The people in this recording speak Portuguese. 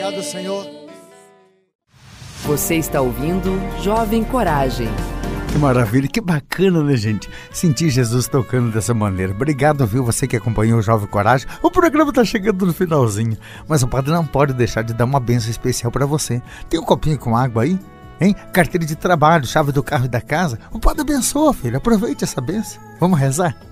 Obrigado, Senhor. Você está ouvindo Jovem Coragem. Que maravilha, que bacana, né, gente? Sentir Jesus tocando dessa maneira. Obrigado, viu, você que acompanhou o Jovem Coragem. O programa tá chegando no finalzinho, mas o padre não pode deixar de dar uma bênção especial para você. Tem um copinho com água aí? Hein? Carteira de trabalho, chave do carro e da casa. O padre abençoa, filho. Aproveite essa bênção. Vamos rezar?